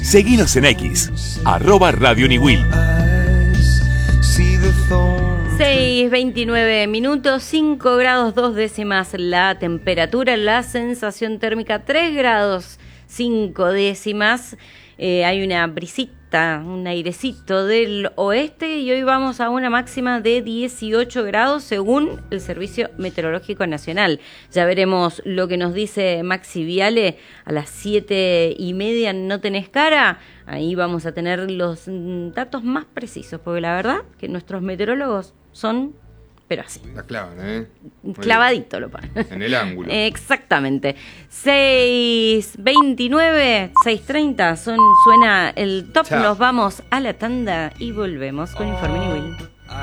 Seguinos en X, @Radio Niwil. 6:29 minutos, 5 grados 2 décimas la temperatura, la sensación térmica 3 grados 5 décimas. Hay una brisita, un airecito del oeste y hoy vamos a una máxima de 18 grados según el Servicio Meteorológico Nacional. Ya veremos lo que nos dice Maxi Viale a las 7:30. ¿No tenés cara? Ahí vamos a tener los datos más precisos, porque la verdad que nuestros meteorólogos son, pero así. La clavan, ¿eh? Clavadito lo ponen. En el ángulo. Exactamente. 6:29, 6:30 suena el top. Chao. Nos vamos a la tanda y volvemos con Informe Niwil.